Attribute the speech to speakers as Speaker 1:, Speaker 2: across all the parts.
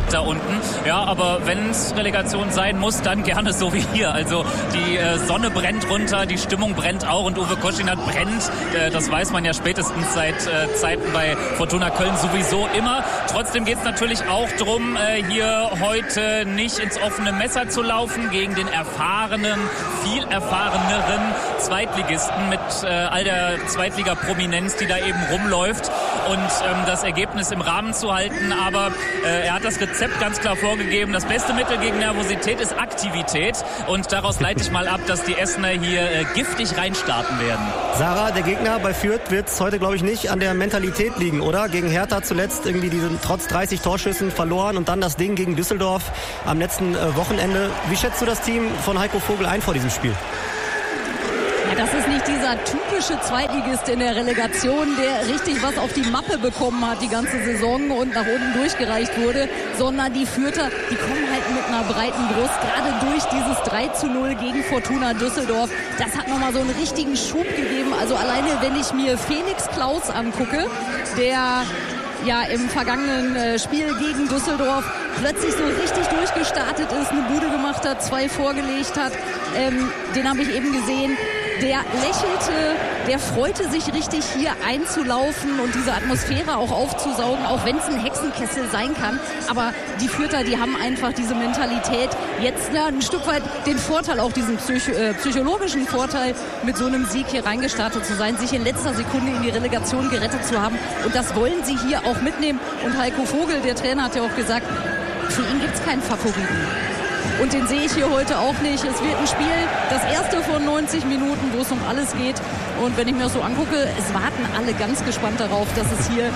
Speaker 1: da unten. Ja, aber wenn es Relegation sein muss, dann gerne so wie hier. Also die Sonne brennt runter, die Stimmung brennt auch und Uwe Koschinat brennt. Das weiß man ja spätestens seit Zeiten bei Fortuna Köln sowieso immer. Trotzdem geht es natürlich auch darum, hier heute nicht ins offene Messer zu laufen gegen den viel erfahreneren Zweitligisten mit all der Zweitliga-Prominenz, die da eben rumläuft und das Ergebnis im Rahmen zu halten. Aber er hat das Rezept ganz klar vorgegeben. Das beste Mittel gegen Nervosität ist Aktivität und daraus leite ich mal ab, dass die Essener hier giftig reinstarten werden.
Speaker 2: Sarah, der Gegner bei Fürth wird es heute, glaube ich, nicht an der Mentalität liegen, oder? Gegen Hertha zuletzt irgendwie trotz 30 Torschüssen verloren und dann das Ding gegen Düsseldorf am letzten Wochenende. Wie schätzt du das Team von Heiko Vogel ein vor diesem Spiel?
Speaker 3: Ja, das ist nicht dieser typische Zweitligist in der Relegation, der richtig was auf die Mappe bekommen hat die ganze Saison und nach oben durchgereicht wurde, sondern die Fürther, die kommen halt mit einer breiten Brust, gerade durch dieses 3:0 gegen Fortuna Düsseldorf. Das hat nochmal so einen richtigen Schub gegeben. Also alleine, wenn ich mir Felix Klaus angucke, der ja im vergangenen Spiel gegen Düsseldorf plötzlich so richtig durchgestartet ist, eine Bude gemacht hat, 2 vorgelegt hat, den habe ich eben gesehen. Der lächelte, der freute sich richtig hier einzulaufen und diese Atmosphäre auch aufzusaugen, auch wenn es ein Hexenkessel sein kann. Aber die Fürther, die haben einfach diese Mentalität, jetzt ein Stück weit den Vorteil, auch diesen psychologischen Vorteil, mit so einem Sieg hier reingestartet zu sein, sich in letzter Sekunde in die Relegation gerettet zu haben. Und das wollen sie hier auch mitnehmen. Und Heiko Vogel, der Trainer, hat ja auch gesagt, für ihn gibt es keinen Favoriten. Und den sehe ich hier heute auch nicht. Es wird ein Spiel, das erste von 90 Minuten, wo es um alles geht. Und wenn ich mir das so angucke, es warten alle ganz gespannt darauf, dass es hier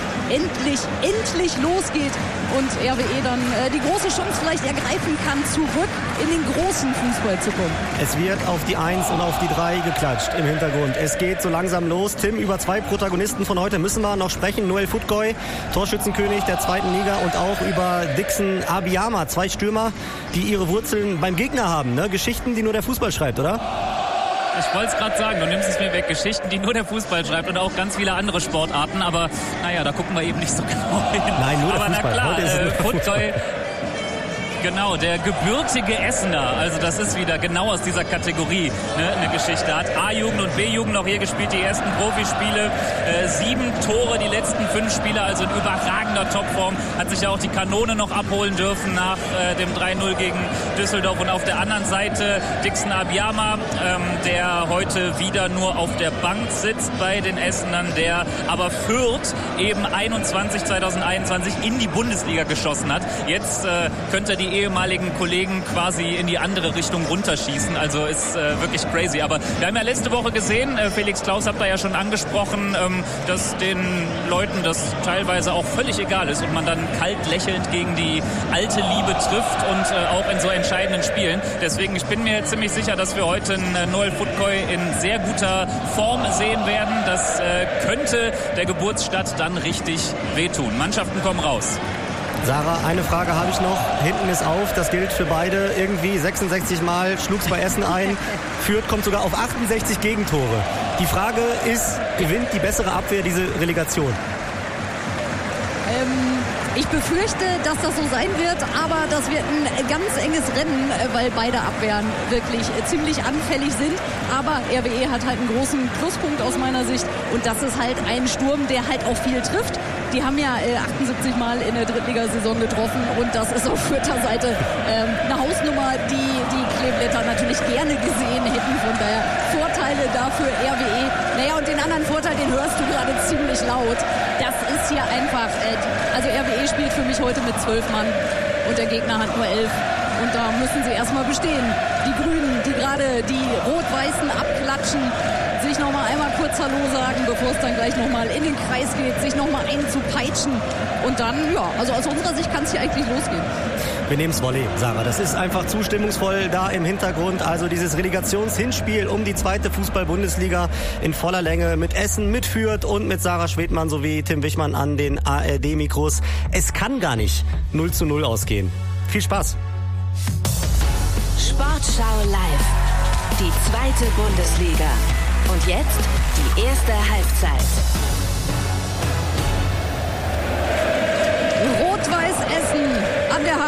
Speaker 3: endlich losgeht und RWE dann die große Chance vielleicht ergreifen kann, zurück in den großen Fußball zu kommen.
Speaker 2: Es wird auf die 1 und auf die 3 geklatscht im Hintergrund. Es geht so langsam los. Tim, über 2 Protagonisten von heute müssen wir noch sprechen. Noel Futgoy, Torschützenkönig der 2. Liga, und auch über Dixon Abiyama, 2 Stürmer, die ihre Wurzeln beim Gegner haben. Ne? Geschichten, die nur der Fußball schreibt, oder?
Speaker 1: Ich wollte es gerade sagen, du nimmst es mir weg. Geschichten, die nur der Fußball schreibt und auch ganz viele andere Sportarten. Aber naja, da gucken wir eben nicht so genau hin.
Speaker 2: Nein, nur der
Speaker 1: aber
Speaker 2: Fußball.
Speaker 1: Na klar,
Speaker 2: heute ist es
Speaker 1: Futgoy, genau, der gebürtige Essener. Also das ist wieder genau aus dieser Kategorie eine Geschichte. Hat A-Jugend und B-Jugend noch hier gespielt, die ersten Profispiele. 7 Tore, die letzten 5 Spiele, also in überragender Topform. Hat sich ja auch die Kanone noch abholen dürfen nach dem 3:0 gegen Düsseldorf. Und auf der anderen Seite Dixon Abiyama, der heute wieder nur auf der Bank sitzt bei den Essenern, der aber Fürth eben 2021 in die Bundesliga geschossen hat. Jetzt könnte er die ehemaligen Kollegen quasi in die andere Richtung runterschießen. Also ist wirklich crazy. Aber wir haben ja letzte Woche gesehen, Felix Klaus habt ihr ja schon angesprochen, dass den Leuten das teilweise auch völlig egal ist und man dann kalt lächelnd gegen die alte Liebe trifft und auch in so entscheidenden Spielen. Deswegen, ich bin mir ziemlich sicher, dass wir heute einen Noel Futgoy in sehr guter Form sehen werden. Das könnte der Geburtsstadt dann richtig wehtun. Mannschaften kommen raus.
Speaker 2: Sarah, eine Frage habe ich noch. Hinten ist auf, das gilt für beide. Irgendwie 66 Mal schlug es bei Essen ein. Fürth kommt sogar auf 68 Gegentore. Die Frage ist, gewinnt die bessere Abwehr diese Relegation?
Speaker 3: Ich befürchte, dass das so sein wird, aber das wird ein ganz enges Rennen, weil beide Abwehren wirklich ziemlich anfällig sind. Aber RWE hat halt einen großen Pluspunkt aus meiner Sicht und das ist halt ein Sturm, der halt auch viel trifft. Die haben ja 78 Mal in der Drittligasaison getroffen und das ist auf Fürther Seite eine Hausnummer, die Kleeblätter natürlich gerne gesehen hätten. Von daher Vorteile dafür RWE. Naja, und den anderen Vorteil, den hörst du gerade ziemlich laut. Das ist hier einfach, also RWE spielt für mich heute mit 12 Mann und der Gegner hat nur 11. Und da müssen sie erstmal bestehen. Die Grünen, die gerade die Rot-Weißen abklatschen, sich nochmal einmal kurz Hallo sagen, bevor es dann gleich nochmal in den Kreis geht, sich nochmal einzupeitschen. Und dann, ja, also aus unserer Sicht kann es hier eigentlich losgehen.
Speaker 2: Wir nehmen es Volley, Sarah. Das ist einfach zu stimmungsvoll da im Hintergrund. Also dieses Relegationshinspiel um die 2. Fußball-Bundesliga in voller Länge mit Essen, mit Fürth und mit Sarah Schwedmann sowie Tim Wichmann an den ARD-Mikros. Es kann gar nicht 0:0 ausgehen. Viel Spaß.
Speaker 4: Sportschau live. Die 2. Bundesliga. Und jetzt die erste Halbzeit.
Speaker 3: Rot-Weiß Essen an der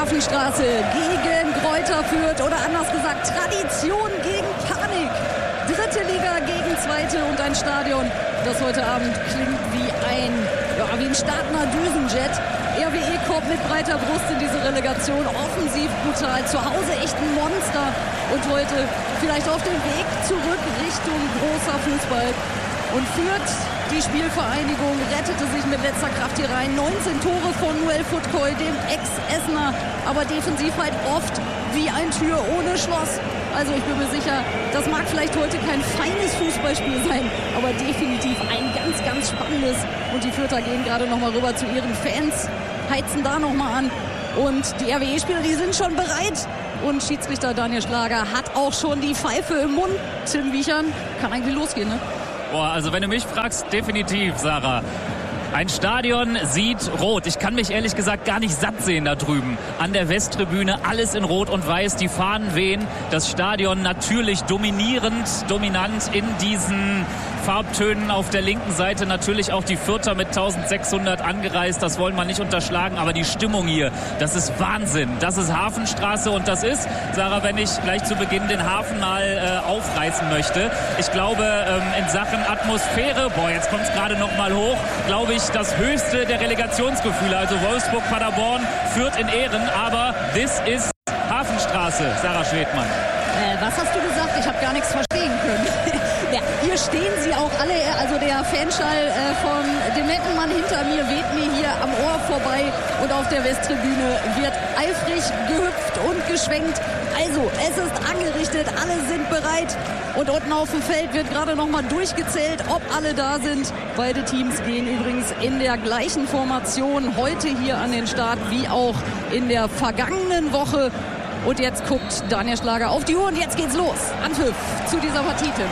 Speaker 3: Hafenstraße gegen Greuther Fürth oder anders gesagt Tradition gegen Panik. Dritte Liga gegen zweite und ein Stadion, das heute Abend klingt wie ein startender Düsenjet. RWE kommt mit breiter Brust in diese Relegation, offensiv brutal, zu Hause echt ein Monster und heute vielleicht auf dem Weg zurück Richtung großer Fußball. Und Fürth, die Spielvereinigung, rettete sich mit letzter Kraft hier rein. 19 Tore von Noël Foutkoy, dem Ex-Essener, aber defensiv halt oft wie ein Tür ohne Schloss. Also ich bin mir sicher, das mag vielleicht heute kein feines Fußballspiel sein, aber definitiv ein ganz, ganz spannendes. Und die Fürther gehen gerade nochmal rüber zu ihren Fans, heizen da nochmal an. Und die RWE-Spieler, die sind schon bereit. Und Schiedsrichter Daniel Schlager hat auch schon die Pfeife im Mund. Tim Wiechern, kann eigentlich losgehen, ne?
Speaker 1: Boah, also wenn du mich fragst, definitiv, Sarah. Ein Stadion sieht rot. Ich kann mich ehrlich gesagt gar nicht satt sehen da drüben. An der Westtribüne alles in Rot und Weiß. Die Fahnen wehen. Das Stadion natürlich dominant in diesen Farbtönen auf der linken Seite. Natürlich auch die Fürther mit 1600 angereist. Das wollen wir nicht unterschlagen. Aber die Stimmung hier, das ist Wahnsinn. Das ist Hafenstraße und das ist, Sarah, wenn ich gleich zu Beginn den Hafen mal aufreißen möchte. Ich glaube, in Sachen Atmosphäre, jetzt kommt es gerade noch mal hoch, glaube ich, das höchste der Relegationsgefühle. Also Wolfsburg, Paderborn führt in Ehren, aber this is Hafenstraße, Sarah Schwedmann.
Speaker 3: Was hast du gesagt? Ich habe gar nichts verstehen können. Ja, hier stehen sie auch alle, also der Fanschall von dem netten Mann hinter mir weht mir hier am Ohr vorbei und auf der Westtribüne wird eifrig gehüpft und geschwenkt. Also, es ist angerichtet, alle sind bereit und unten auf dem Feld wird gerade nochmal durchgezählt, ob alle da sind. Beide Teams gehen übrigens in der gleichen Formation heute hier an den Start wie auch in der vergangenen Woche. Und jetzt guckt Daniel Schlager auf die Uhr und jetzt geht's los. Anpfiff zu dieser Partie, Tim.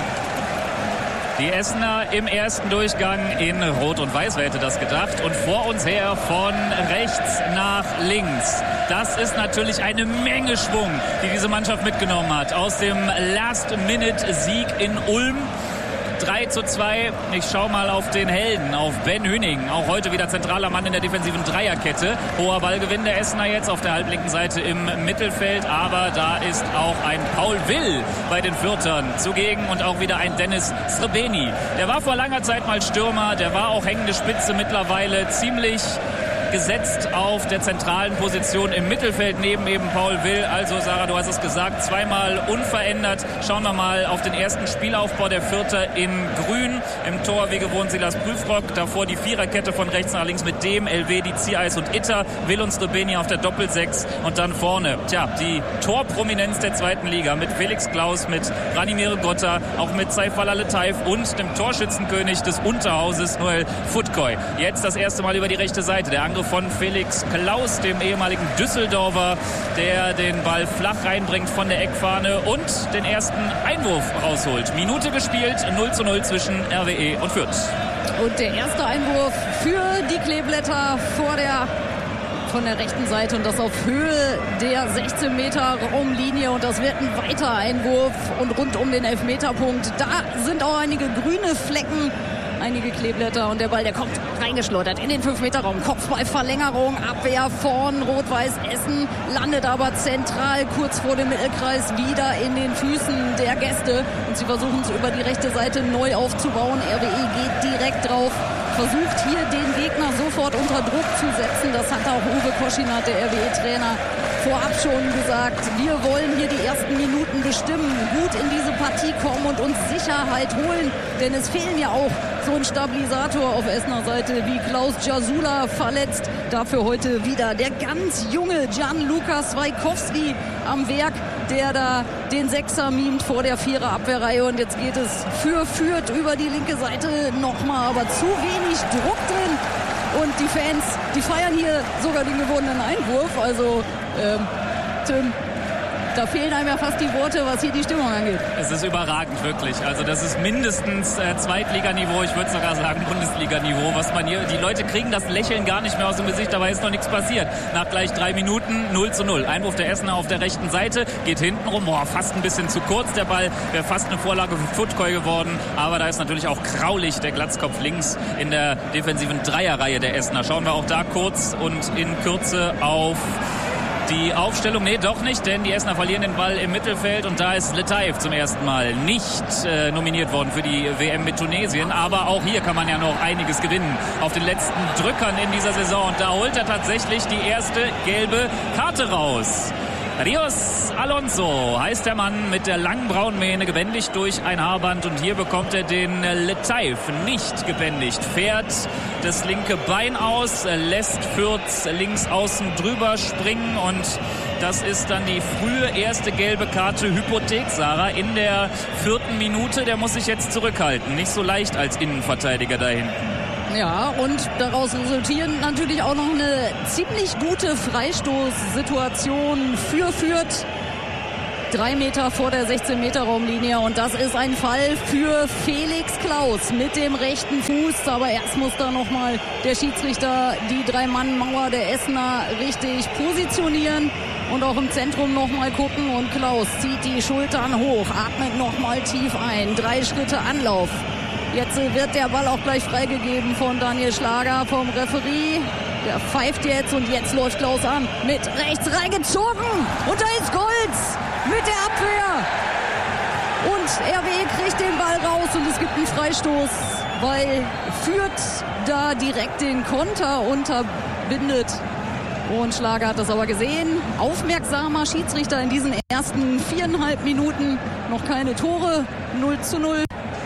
Speaker 1: Die Essener im ersten Durchgang in Rot und Weiß, wer hätte das gedacht? Und vor uns her von rechts nach links. Das ist natürlich eine Menge Schwung, die diese Mannschaft mitgenommen hat. Aus dem Last-Minute-Sieg in Ulm. 3:2. Ich schaue mal auf den Helden, auf Ben Hüning. Auch heute wieder zentraler Mann in der defensiven Dreierkette. Hoher Ballgewinn der Essener jetzt auf der halblinken Seite im Mittelfeld. Aber da ist auch ein Paul Will bei den Fürthern zugegen und auch wieder ein Dennis Srbeny. Der war vor langer Zeit mal Stürmer. Der war auch hängende Spitze, mittlerweile ziemlich gesetzt auf der zentralen Position im Mittelfeld neben eben Paul Will. Also Sarah, du hast es gesagt, zweimal unverändert. Schauen wir mal auf den ersten Spielaufbau der Fürther in Grün. Im Tor wie gewohnt Silas Prüfrock. Davor die Viererkette von rechts nach links mit dem LW, die Ziereis und Itter. Will und Srbeny auf der Doppelsechs und dann vorne. Die Torprominenz der zweiten Liga mit Felix Klaus, mit Branimir Gotta, auch mit Saif Al-Taif und dem Torschützenkönig des Unterhauses Noël Foutkoy. Jetzt das erste Mal über die rechte Seite. Der Angriff von Felix Klaus, dem ehemaligen Düsseldorfer, der den Ball flach reinbringt von der Eckfahne und den ersten Einwurf rausholt. Minute gespielt, 0:0 zwischen RWE und Fürth.
Speaker 3: Und der erste Einwurf für die Kleeblätter von der rechten Seite und das auf Höhe der 16 Meter Raumlinie und das wird ein weiter Einwurf und rund um den Elfmeterpunkt. Da sind auch einige grüne Flecken. Einige Kleeblätter und der Ball, der kommt reingeschleudert in den 5-Meter-Raum. Kopfballverlängerung, Abwehr von Rot-Weiß Essen, landet aber zentral kurz vor dem Mittelkreis wieder in den Füßen der Gäste. Und sie versuchen es über die rechte Seite neu aufzubauen. RWE geht direkt drauf, versucht hier den Gegner sofort unter Druck zu setzen. Das hat auch Uwe Koschinat, der RWE-Trainer, vorab schon gesagt. Wir wollen hier die ersten Minuten bestimmen, gut in diese Partie kommen und uns Sicherheit holen. Denn es fehlen ja auch so ein Stabilisator auf Essener Seite wie Klaus Jasula verletzt. Dafür heute wieder der ganz junge Gianluca Swajkowski am Werk, der da den Sechser mimt vor der Vierer-Abwehrreihe. Und jetzt geht es für Fürth über die linke Seite nochmal, aber zu wenig Druck drin. Und die Fans, die feiern hier sogar den gewonnenen Einwurf. Also, Tim, da fehlen einem ja fast die Worte, was hier die Stimmung angeht.
Speaker 1: Es ist überragend, wirklich. Also das ist mindestens Zweitliganiveau, ich würde sogar sagen Bundesliganiveau. Was man hier, die Leute kriegen das Lächeln gar nicht mehr aus dem Gesicht, dabei ist noch nichts passiert. Nach gleich 3 Minuten 0:0. Einwurf der Essener auf der rechten Seite, geht hinten rum, fast ein bisschen zu kurz der Ball, wäre fast eine Vorlage für Foutkoy geworden. Aber da ist natürlich auch Kraulich, der Glatzkopf links in der defensiven Dreierreihe der Essener. Schauen wir auch da kurz und in Kürze auf die Aufstellung. Nee, doch nicht, denn die Essener verlieren den Ball im Mittelfeld und da ist Letaev zum ersten Mal nicht nominiert worden für die WM mit Tunesien. Aber auch hier kann man ja noch einiges gewinnen auf den letzten Drückern in dieser Saison. Und da holt er tatsächlich die erste gelbe Karte raus. Rios Alonso heißt der Mann mit der langen braunen Mähne, gebändigt durch ein Haarband. Und hier bekommt er den Letaev nicht gebändigt. Fährt das linke Bein aus, lässt Fürth links außen drüber springen. Und das ist dann die frühe erste gelbe Karte Hypothek, Sarah, in der 4. Minute. Der muss sich jetzt zurückhalten. Nicht so leicht als Innenverteidiger da hinten.
Speaker 3: Ja, und daraus resultieren natürlich auch noch eine ziemlich gute Freistoßsituation für Fürth. 3 Meter vor der 16-Meter-Raumlinie und das ist ein Fall für Felix Klaus mit dem rechten Fuß. Aber erst muss da nochmal der Schiedsrichter die 3-Mann-Mauer der Essener richtig positionieren und auch im Zentrum nochmal gucken. Und Klaus zieht die Schultern hoch, atmet nochmal tief ein. 3 Schritte Anlauf. Jetzt wird der Ball auch gleich freigegeben von Daniel Schlager vom Referee. Der pfeift jetzt und jetzt läuft Klaus an. Mit rechts reingezogen. Und da ist Goltz mit der Abwehr. Und RWE kriegt den Ball raus und es gibt einen Freistoß, weil Fürth da direkt den Konter unterbindet. Und Schlager hat das aber gesehen. Aufmerksamer Schiedsrichter in diesen ersten 4,5 Minuten. Noch keine Tore. 0:0.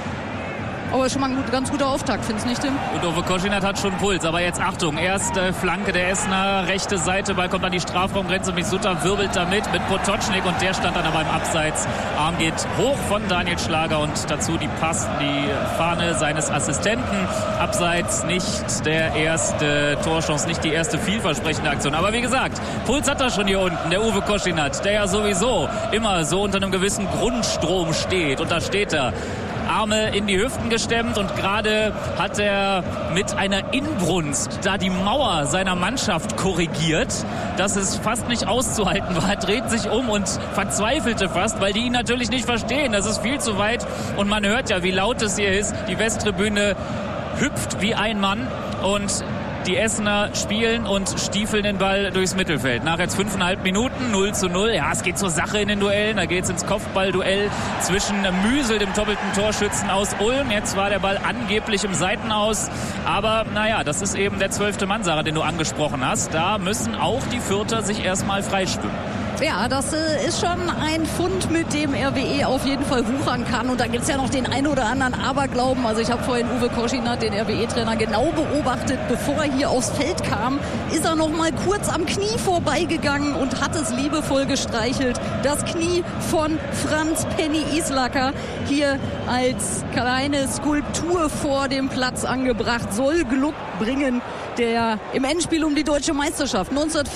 Speaker 3: Aber schon mal ein ganz guter Auftakt, findest du nicht, Tim?
Speaker 1: Und Uwe Koschinat hat schon Puls. Aber jetzt Achtung, erste Flanke der Essener, rechte Seite, Ball kommt an die Strafraumgrenze. Misuta wirbelt damit mit Potočnik und der stand dann aber im Abseits. Arm geht hoch von Daniel Schlager und dazu die Fahne seines Assistenten. Abseits nicht der erste Torchance, nicht die erste vielversprechende Aktion. Aber wie gesagt, Puls hat er schon hier unten, der Uwe Koschinat, der ja sowieso immer so unter einem gewissen Grundstrom steht. Und da steht er. Arme in die Hüften gestemmt und gerade hat er mit einer Inbrunst da die Mauer seiner Mannschaft korrigiert, dass es fast nicht auszuhalten war. Er dreht sich um und verzweifelte fast, weil die ihn natürlich nicht verstehen. Das ist viel zu weit und man hört ja, wie laut es hier ist. Die Westtribüne hüpft wie ein Mann und die Essener spielen und stiefeln den Ball durchs Mittelfeld. Nach jetzt 5,5 Minuten, 0:0. Ja, es geht zur Sache in den Duellen. Da geht es ins Kopfballduell zwischen Müsel, dem doppelten Torschützen aus Ulm. Jetzt war der Ball angeblich im Seitenaus. Aber naja, das ist eben der 12. Mann, Sarah, den du angesprochen hast. Da müssen auch die Fürther sich erstmal freischwimmen.
Speaker 3: Ja, das ist schon ein Fund, mit dem RWE auf jeden Fall wuchern kann. Und da gibt es ja noch den einen oder anderen Aberglauben. Also ich habe vorhin Uwe Koschinat, den RWE-Trainer, genau beobachtet. Bevor er hier aufs Feld kam, ist er noch mal kurz am Knie vorbeigegangen und hat es liebevoll gestreichelt. Das Knie von Franz Penny Islacker, hier als kleine Skulptur vor dem Platz angebracht, soll Glück bringen, der im Endspiel um die deutsche Meisterschaft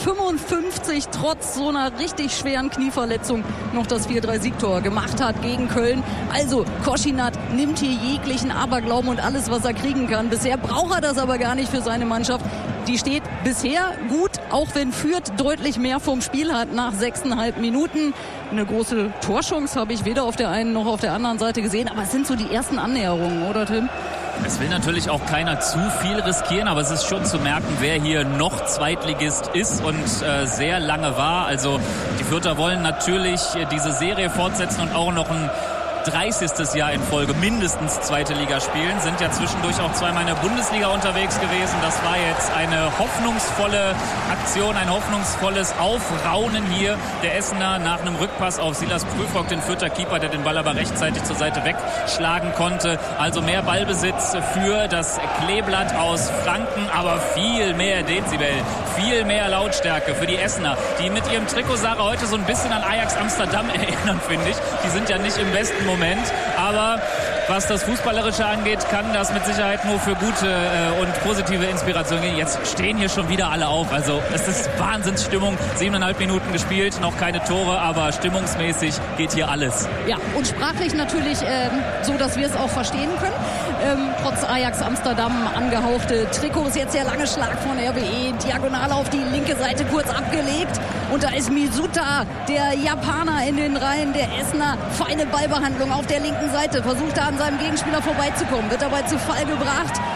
Speaker 3: 1955 trotz so einer richtig schweren Knieverletzung noch das 4-3-Siegtor gemacht hat gegen Köln. Also Koschinat nimmt hier jeglichen Aberglauben und alles, was er kriegen kann. Bisher braucht er das aber gar nicht für seine Mannschaft. Die steht bisher gut, auch wenn Fürth deutlich mehr vom Spiel hat nach 6,5 Minuten. Eine große Torchance habe ich weder auf der einen noch auf der anderen Seite gesehen. Aber es sind so die ersten Annäherungen, oder Tim?
Speaker 1: Es will natürlich auch keiner zu viel riskieren, aber es ist schon zu merken, wer hier noch Zweitligist ist und sehr lange war. Also die Fürther wollen natürlich diese Serie fortsetzen und auch noch ein 30. Jahr in Folge mindestens zweite Liga spielen, sind ja zwischendurch auch zweimal in der Bundesliga unterwegs gewesen. Das war jetzt eine hoffnungsvolle Aktion, ein hoffnungsvolles Aufraunen hier der Essener nach einem Rückpass auf Silas Prüfrock, den Fürther Keeper, der den Ball aber rechtzeitig zur Seite wegschlagen konnte. Also mehr Ballbesitz für das Kleeblatt aus Franken, aber viel mehr Dezibel, viel mehr Lautstärke für die Essener, die mit ihrem Trikot, Sarah, heute so ein bisschen an Ajax Amsterdam erinnern, finde ich. Die sind ja nicht im besten Moment, aber was das Fußballerische angeht, kann das mit Sicherheit nur für gute und positive Inspiration gehen. Jetzt stehen hier schon wieder alle auf, also es ist Wahnsinnsstimmung. 7,5 Minuten gespielt, noch keine Tore, aber stimmungsmäßig geht hier alles.
Speaker 3: Ja, und sprachlich natürlich so, dass wir es auch verstehen können. Trotz Ajax Amsterdam angehauchte Trikots, jetzt der lange Schlag von RWE, diagonal auf die linke Seite kurz abgelegt und da ist Misuta, der Japaner in den Reihen der Essener, feine Ballbehandlung auf der linken Seite, versucht da an seinem Gegenspieler vorbeizukommen, wird dabei zu Fall gebracht.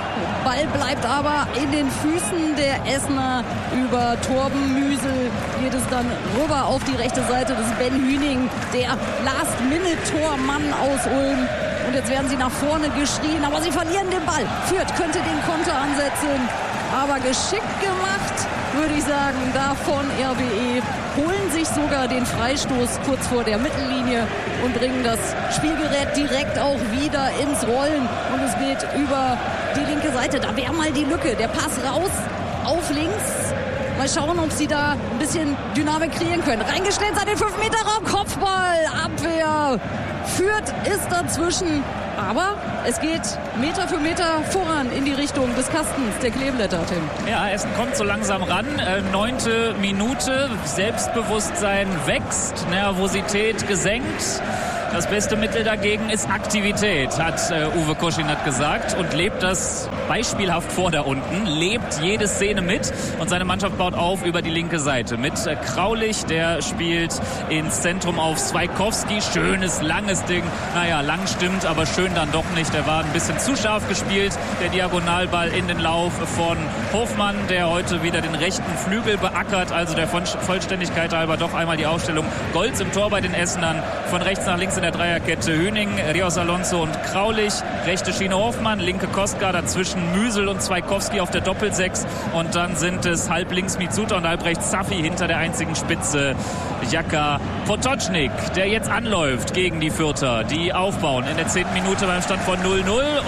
Speaker 3: Ball bleibt aber in den Füßen der Essener. Über Torben Müsel geht es dann rüber auf die rechte Seite. Das ist Ben Hüning, der Last-Minute-Tormann aus Ulm. Und jetzt werden sie nach vorne geschrien, aber sie verlieren den Ball. Fürth könnte den Konter ansetzen, aber geschickt gemacht, würde ich sagen, da von RWE. Holen sich sogar den Freistoß kurz vor der Mittellinie und bringen das Spielgerät direkt auch wieder ins Rollen. Und es geht über die linke Seite. Da wäre mal die Lücke. Der Pass raus auf links. Mal schauen, ob sie da ein bisschen Dynamik kreieren können. Reingeschlänzt an den 5-Meter-Raum. Kopfball, Abwehr. Fürth ist dazwischen. Aber es geht Meter für Meter voran in die Richtung des Kastens der Kleeblätter, Tim.
Speaker 1: Ja, Essen kommt so langsam ran. 9. Minute. Selbstbewusstsein wächst. Nervosität gesenkt. Das beste Mittel dagegen ist Aktivität, hat Uwe Koschinat gesagt, und lebt das beispielhaft vor da unten, lebt jede Szene mit und seine Mannschaft baut auf über die linke Seite mit Kraulich, der spielt ins Zentrum auf Swaikowski, schönes, langes Ding, naja, lang stimmt, aber schön dann doch nicht, der war ein bisschen zu scharf gespielt, der Diagonalball in den Lauf von Hofmann, der heute wieder den rechten Flügel beackert, also der Vollständigkeit halber doch einmal die Aufstellung, Golz im Tor bei den Essenern, von rechts nach links in der Dreierkette Hüning, Rios Alonso und Kraulich, rechte Schiene Hoffmann, linke Kostka, dazwischen Müsel und Swaikowski auf der Doppelsechs und dann sind es halb links Mitsuta und halb rechts Safi hinter der einzigen Spitze Jaka Potocznik, der jetzt anläuft gegen die Fürther, die aufbauen in der 10. Minute beim Stand von 0-0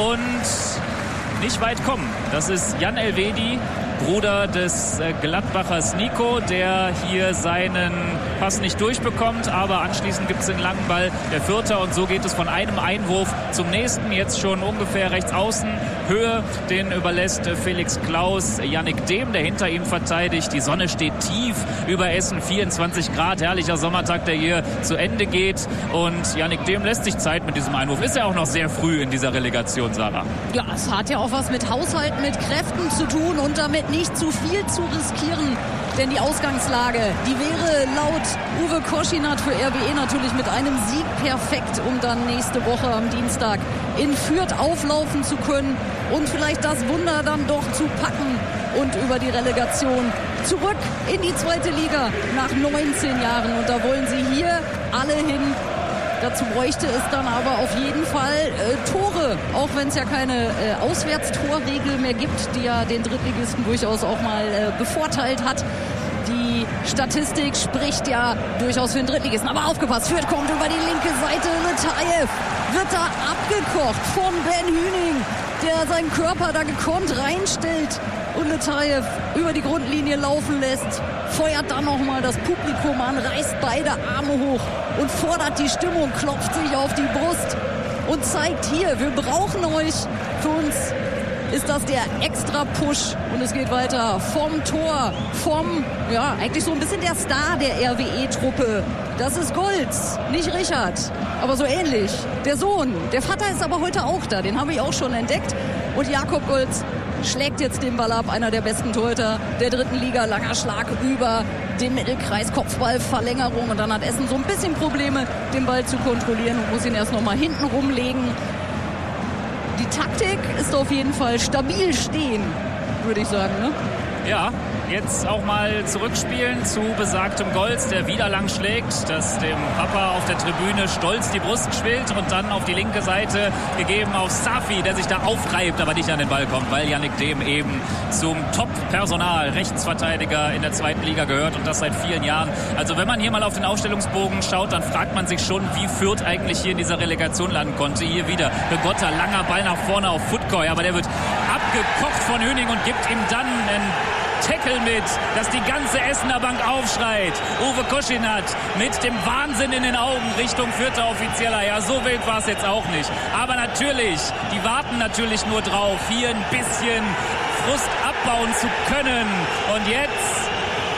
Speaker 1: und nicht weit kommen. Das ist Jan Elvedi, Bruder des Gladbachers Nico, der hier seinen Pass nicht durchbekommt, aber anschließend gibt es den langen Ball der Fürther und so geht es von einem Einwurf zum nächsten, jetzt schon ungefähr rechts außen Höhe, den überlässt Felix Klaus Yannick Dehm, der hinter ihm verteidigt. Die Sonne steht tief über Essen, 24 Grad, herrlicher Sommertag, der hier zu Ende geht und Yannick Dehm lässt sich Zeit mit diesem Einwurf. Ist ja auch noch sehr früh in dieser Relegation, Sarah.
Speaker 3: Ja, es hat ja auch was mit Haushalt, mit Kräften zu tun und damit nicht zu viel zu riskieren. Denn die Ausgangslage, die wäre laut Uwe Koschinat für RWE natürlich mit einem Sieg perfekt, um dann nächste Woche am Dienstag in Fürth auflaufen zu können und vielleicht das Wunder dann doch zu packen und über die Relegation zurück in die 2. Liga nach 19 Jahren. Und da wollen sie hier alle hin. Dazu bräuchte es dann aber auf jeden Fall Tore, auch wenn es ja keine Auswärtstorregel mehr gibt, die ja den Drittligisten durchaus auch mal bevorteilt hat. Die Statistik spricht ja durchaus für den Drittligisten. Aber aufgepasst, Fürth kommt über die linke Seite. Letaev wird da abgekocht von Ben Hüning, der seinen Körper da gekonnt reinstellt und Letaev über die Grundlinie laufen lässt. Feuert dann nochmal das Publikum an, reißt beide Arme hoch und fordert die Stimmung, klopft sich auf die Brust und zeigt hier, wir brauchen euch. Für uns ist das der Extra-Push und es geht weiter vom Tor, ja, eigentlich so ein bisschen der Star der RWE-Truppe. Das ist Golz, nicht Richard, aber so ähnlich. Der Sohn, der Vater ist aber heute auch da, den habe ich auch schon entdeckt. Und Jakob Golz schlägt jetzt den Ball ab, einer der besten Torhüter der 3. Liga. Langer Schlag über den Mittelkreis, Kopfballverlängerung und dann hat Essen so ein bisschen Probleme, den Ball zu kontrollieren und muss ihn erst noch mal hinten rumlegen. Die Taktik ist auf jeden Fall stabil stehen, würde ich sagen, ne?
Speaker 1: Ja, jetzt auch mal zurückspielen zu besagtem Golz, der wieder lang schlägt, das dem Papa auf der Tribüne stolz die Brust schwillt und dann auf die linke Seite gegeben auf Safi, der sich da aufreibt, aber nicht an den Ball kommt, weil Yannick Dehm eben zum Top-Personal Rechtsverteidiger in der 2. Liga gehört und das seit vielen Jahren. Also wenn man hier mal auf den Aufstellungsbogen schaut, dann fragt man sich schon, wie Fürth eigentlich hier in dieser Relegation landen konnte. Hier wieder Begotta, langer Ball nach vorne auf Futkoy, aber der wird abgekocht von Hüning und gibt ihm dann einen Tackle mit, dass die ganze Essener Bank aufschreit. Uwe Koschinat mit dem Wahnsinn in den Augen Richtung Fürther Offizieller. Ja, so wild war es jetzt auch nicht. Aber natürlich, die warten natürlich nur drauf, hier ein bisschen Frust abbauen zu können. Und jetzt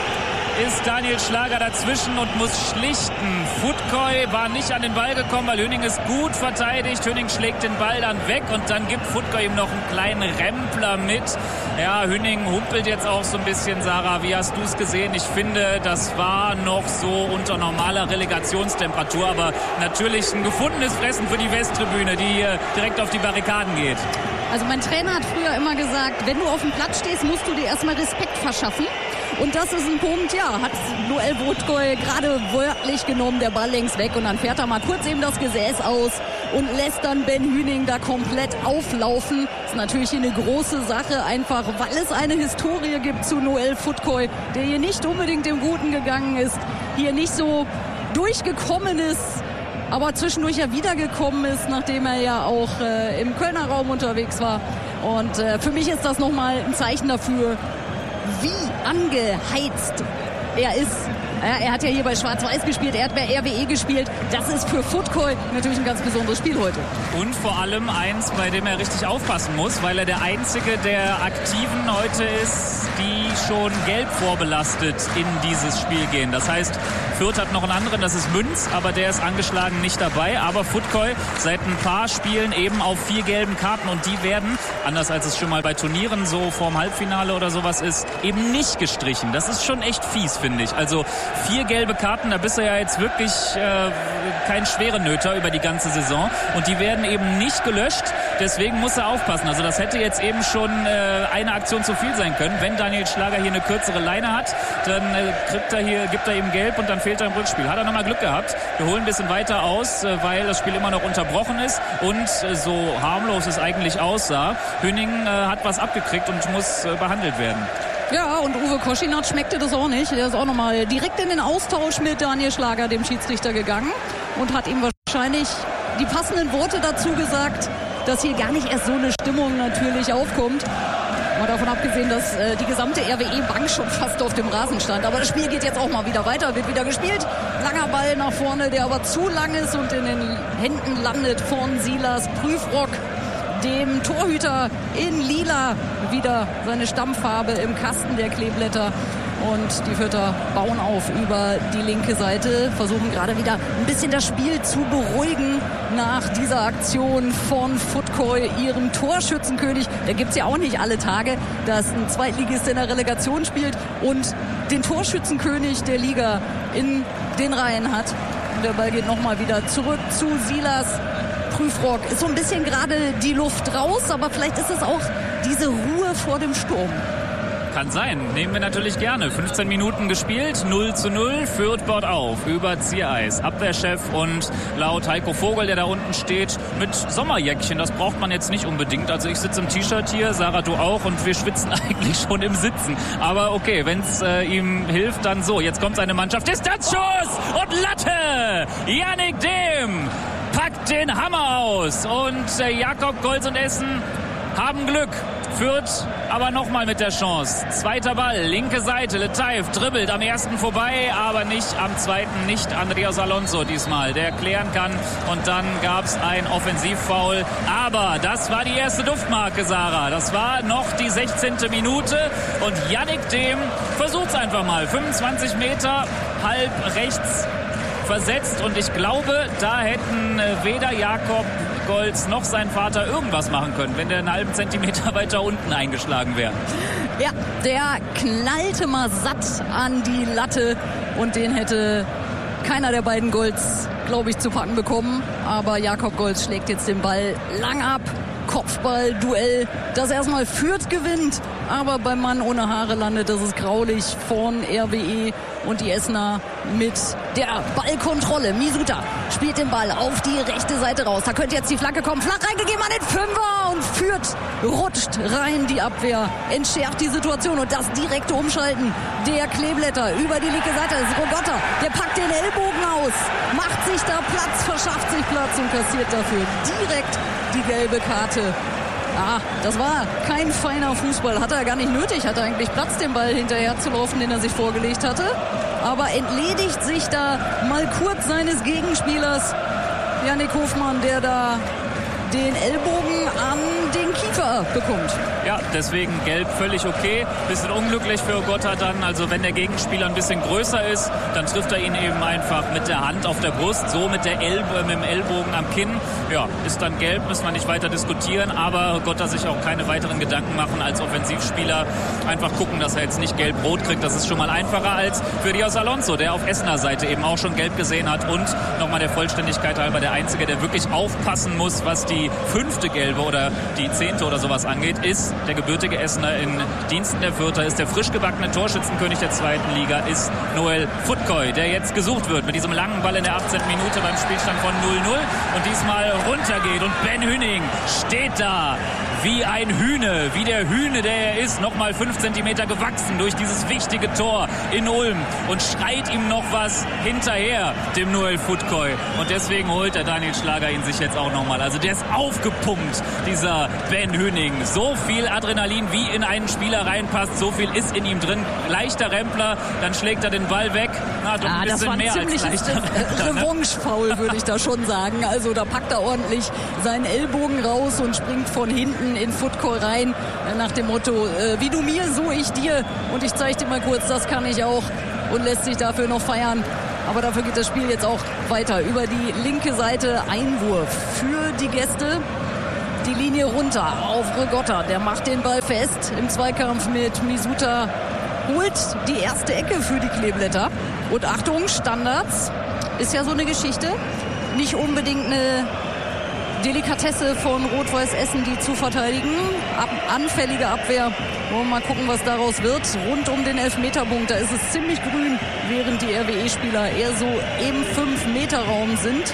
Speaker 1: ist Daniel Schlager dazwischen und muss schlichten. Futkoy war nicht an den Ball gekommen, weil Hüning ist gut verteidigt. Hüning schlägt den Ball dann weg und dann gibt Futkoy ihm noch einen kleinen Rempler mit. Ja, Hüning humpelt jetzt auch so ein bisschen. Sarah, wie hast du es gesehen? Ich finde, das war noch so unter normaler Relegationstemperatur, aber natürlich ein gefundenes Fressen für die Westtribüne, die direkt auf die Barrikaden geht.
Speaker 3: Also mein Trainer hat früher immer gesagt, wenn du auf dem Platz stehst, musst du dir erstmal Respekt verschaffen. Und das ist ein Punkt, ja, hat Noel Futkoy gerade wörtlich genommen, der Ball längs weg und dann fährt er mal kurz eben das Gesäß aus und lässt dann Ben Hüning da komplett auflaufen. Das ist natürlich hier eine große Sache, einfach weil es eine Historie gibt zu Noel Futkoy, der hier nicht unbedingt im Guten gegangen ist, hier nicht so durchgekommen ist, aber zwischendurch ja wiedergekommen ist, nachdem er ja auch im Kölner Raum unterwegs war. Und für mich ist das nochmal ein Zeichen dafür, wie angeheizt er ist. Ja, er hat ja hier bei Schwarz-Weiß gespielt, er hat bei RWE gespielt. Das ist für Futkoy natürlich ein ganz besonderes Spiel heute.
Speaker 1: Und vor allem eins, bei dem er richtig aufpassen muss, weil er der Einzige der Aktiven heute ist, die schon gelb vorbelastet in dieses Spiel gehen. Das heißt, Fürth hat noch einen anderen, das ist Münz, aber der ist angeschlagen nicht dabei. Aber Futkoy seit ein paar Spielen eben auf 4 gelben Karten und die werden, anders als es schon mal bei Turnieren so vorm Halbfinale oder sowas ist, eben nicht gestrichen. Das ist schon echt fies, finde ich. Also 4 gelbe Karten, da bist du ja jetzt wirklich kein Schwerenöter über die ganze Saison und die werden eben nicht gelöscht, deswegen muss er aufpassen. Also das hätte jetzt eben schon eine Aktion zu viel sein können. Wenn Daniel Schlager hier eine kürzere Leine hat, dann gibt er ihm gelb und dann fehlt er im Rückspiel. Hat er nochmal Glück gehabt. Wir holen ein bisschen weiter aus, weil das Spiel immer noch unterbrochen ist und so harmlos es eigentlich aussah. Hüning hat was abgekriegt und muss behandelt werden.
Speaker 3: Ja, und Uwe Koschinat schmeckte das auch nicht. Der ist auch nochmal direkt in den Austausch mit Daniel Schlager, dem Schiedsrichter, gegangen und hat ihm wahrscheinlich die passenden Worte dazu gesagt, dass hier gar nicht erst so eine Stimmung natürlich aufkommt. Mal davon abgesehen, dass die gesamte RWE-Bank schon fast auf dem Rasen stand. Aber das Spiel geht jetzt auch mal wieder weiter, wird wieder gespielt. Langer Ball nach vorne, der aber zu lang ist und in den Händen landet von Silas Prüfrock, dem Torhüter in Lila, wieder seine Stammfarbe im Kasten der Kleeblätter. Und die Fürther bauen auf über die linke Seite, versuchen gerade wieder ein bisschen das Spiel zu beruhigen nach dieser Aktion von Futkoy, ihrem Torschützenkönig. Da gibt es ja auch nicht alle Tage, dass ein Zweitligist in der Relegation spielt und den Torschützenkönig der Liga in den Reihen hat. Und der Ball geht nochmal wieder zurück zu Silas Prüfrock. Ist so ein bisschen gerade die Luft raus, aber vielleicht ist es auch diese Ruhe vor dem Sturm.
Speaker 1: Kann sein, nehmen wir natürlich gerne. 15 Minuten gespielt, 0:0, Fürth baut auf über Ziereis. Abwehrchef und laut Heiko Vogel, der da unten steht, mit Sommerjäckchen. Das braucht man jetzt nicht unbedingt. Also ich sitze im T-Shirt hier, Sarah, du auch, und wir schwitzen eigentlich schon im Sitzen. Aber okay, wenn es ihm hilft, dann so. Jetzt kommt seine Mannschaft. Distanzschuss und Latte! Yannick Dehm packt den Hammer aus und Jakob Golz und Essen haben Glück. Fürth aber nochmal mit der Chance. Zweiter Ball, linke Seite, Letaif dribbelt am ersten vorbei, aber nicht am zweiten, nicht Andreas Alonso diesmal, der klären kann. Und dann gab es ein Offensivfoul. Aber das war die erste Duftmarke, Sarah. Das war noch die 16. Minute und Yannick Dehm versucht es einfach mal. 25 Meter, halb rechts versetzt und ich glaube, da hätten weder Jakob Golz noch sein Vater irgendwas machen können, wenn der einen halben Zentimeter weiter unten eingeschlagen wäre.
Speaker 3: Ja, der knallte mal satt an die Latte und den hätte keiner der beiden Golz, glaube ich, zu packen bekommen. Aber Jakob Golz schlägt jetzt den Ball lang ab. Kopfball-Duell, das erstmal Fürth gewinnt, aber beim Mann ohne Haare landet. Das ist graulich von RWE und die Essener mit der Ballkontrolle. Misuta spielt den Ball auf die rechte Seite raus. Da könnte jetzt die Flanke kommen. Flach reingegeben an den Fünfer und Fürth rutscht rein. Die Abwehr entschärft die Situation und das direkte Umschalten der Kleeblätter über die linke Seite. Das ist Rogotta, der packt den Ellbogen aus, macht sich da Platz, verschafft sich Platz und kassiert dafür direkt die gelbe Karte. Das war kein feiner Fußball. Hat er gar nicht nötig. Hat er eigentlich Platz, den Ball hinterher zu laufen, den er sich vorgelegt hatte. Aber entledigt sich da mal kurz seines Gegenspielers Yannick Hofmann, der da den Ellbogen an den Kiefer bekommt.
Speaker 1: Ja, deswegen gelb völlig okay. Bisschen unglücklich für Gotta dann. Also wenn der Gegenspieler ein bisschen größer ist, dann trifft er ihn eben einfach mit der Hand auf der Brust, so mit dem Ellbogen am Kinn. Ja, ist dann gelb, müssen wir nicht weiter diskutieren. Aber Gotta sich auch keine weiteren Gedanken machen als Offensivspieler. Einfach gucken, dass er jetzt nicht gelb-rot kriegt. Das ist schon mal einfacher als für Rios Alonso, der auf Essener Seite eben auch schon gelb gesehen hat. Und nochmal der Vollständigkeit halber der Einzige, der wirklich aufpassen muss, was die 5. gelbe oder die 10. oder sowas angeht, ist der gebürtige Essener in Diensten der Fürther, ist der frisch gebackene Torschützenkönig der 2. Liga, ist Noel Futkoy, der jetzt gesucht wird mit diesem langen Ball in der 18. Minute beim Spielstand von 0-0 und diesmal runtergeht. Und Ben Hüning steht da wie ein Hühne, wie der Hühne, der er ist, nochmal 5 Zentimeter gewachsen durch dieses wichtige Tor in Ulm und schreit ihm noch was hinterher, dem Noel Futkoy. Und deswegen holt der Daniel Schlager ihn sich jetzt auch nochmal. Also der ist aufgepumpt, dieser Ben Hüning. So viel Adrenalin, wie in einen Spieler reinpasst, so viel ist in ihm drin. Leichter Rempler, dann schlägt er den Ball weg. Na, doch ein bisschen mehr als leichter
Speaker 3: Revanche-Foul, würde ich da schon sagen. Also da packt er ordentlich seinen Ellbogen raus und springt von hinten in Futkoy rein, nach dem Motto, wie du mir, so ich dir. Und ich zeige dir mal kurz, das kann ich auch, und lässt sich dafür noch feiern. Aber dafür geht das Spiel jetzt auch weiter. Über die linke Seite Einwurf für die Gäste. Die Linie runter auf Rigotta. Der macht den Ball fest im Zweikampf mit Misuta. Holt die erste Ecke für die Kleeblätter. Und Achtung, Standards. Ist ja so eine Geschichte. Nicht unbedingt eine Delikatesse von Rot-Weiß Essen, die zu verteidigen. Anfällige Abwehr. Wollen wir mal gucken, was daraus wird. Rund um den Elfmeterpunkt, da ist es ziemlich grün, während die RWE-Spieler eher so im 5-Meter-Raum sind.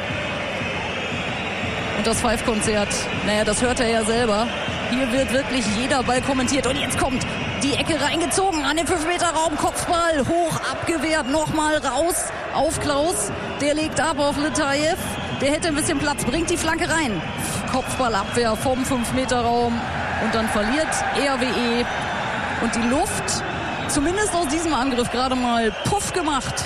Speaker 3: Und das Pfeifkonzert, naja, das hört er ja selber. Hier wird wirklich jeder Ball kommentiert. Und jetzt kommt die Ecke reingezogen an den 5-Meter-Raum. Kopfball hoch abgewehrt. Nochmal raus auf Klaus. Der legt ab auf Letayev. Der hätte ein bisschen Platz, bringt die Flanke rein. Kopfballabwehr vom 5-Meter-Raum. Und dann verliert RWE. Und die Luft, zumindest aus diesem Angriff, gerade mal puff gemacht.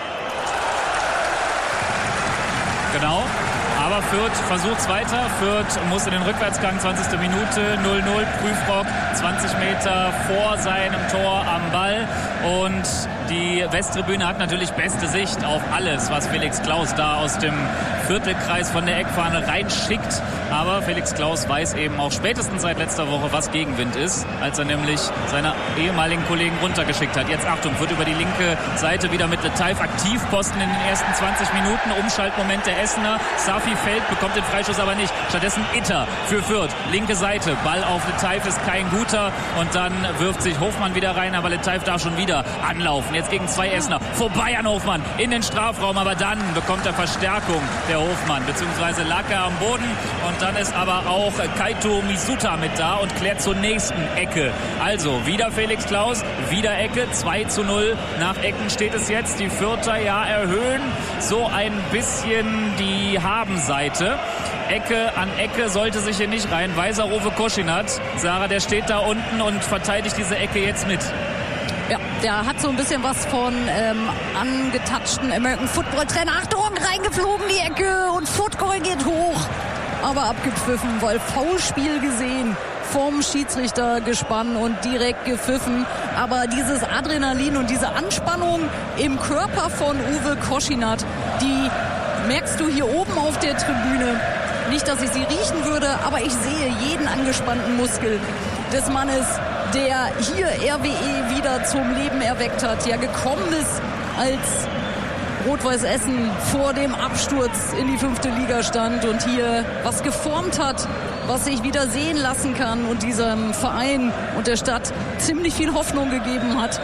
Speaker 1: Genau. Aber Fürth versucht es weiter. Fürth muss in den Rückwärtsgang, 20. Minute, 0-0. Prüfrock 20 Meter vor seinem Tor am Ball. Und die Westtribüne hat natürlich beste Sicht auf alles, was Felix Klaus da aus dem Viertelkreis von der Eckfahne reinschickt. Aber Felix Klaus weiß eben auch spätestens seit letzter Woche, was Gegenwind ist, als er nämlich seine ehemaligen Kollegen runtergeschickt hat. Jetzt Achtung, wird über die linke Seite wieder mit Letayev aktiv. Posten in den ersten 20 Minuten. Umschaltmoment der Essener. Safi fällt, bekommt den Freischuss aber nicht. Stattdessen Itter für Fürth. Linke Seite. Ball auf Letayev ist kein guter. Und dann wirft sich Hofmann wieder rein. Aber Letayev darf schon wieder anlaufen. Jetzt gegen 2 Essener. Vorbei an Hofmann in den Strafraum. Aber dann bekommt er Verstärkung, der Hofmann. Beziehungsweise lag er am Boden. Und dann ist aber auch Kaito Misuta mit da und klärt zur nächsten Ecke. Also wieder Felix Klaus, wieder Ecke. 2-0 nach Ecken steht es jetzt. Die Fürther erhöhen so ein bisschen die Habenseite. Ecke an Ecke sollte sich hier nicht rein. Weiser Ove Koschinat. Sarah, der steht da unten und verteidigt diese Ecke jetzt mit.
Speaker 3: Ja, der hat so ein bisschen was von angetatschten American Football Trainer. Achtung, reingeflogen die Ecke und Futkoy geht hoch. Aber abgepfiffen, weil Foulspiel gesehen vom Schiedsrichtergespann und direkt gepfiffen. Aber dieses Adrenalin und diese Anspannung im Körper von Uwe Koschinat, die merkst du hier oben auf der Tribüne. Nicht, dass ich sie riechen würde, aber ich sehe jeden angespannten Muskel des Mannes, der hier RWE wieder zum Leben erweckt hat. Ja, gekommen ist, als Rot-Weiß Essen vor dem Absturz in die 5. Liga stand und hier was geformt hat, was sich wieder sehen lassen kann und diesem Verein und der Stadt ziemlich viel Hoffnung gegeben hat.